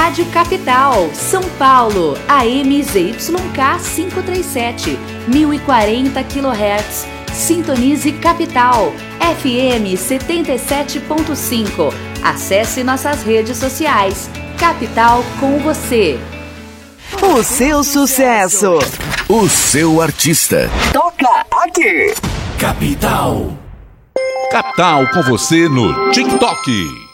Rádio Capital, São Paulo, AM ZYK 537, 1040 kHz. Sintonize Capital, FM 77.5. Acesse nossas redes sociais. Capital com você. O seu sucesso. O seu artista. Toca aqui. Capital. Capital com você no TikTok.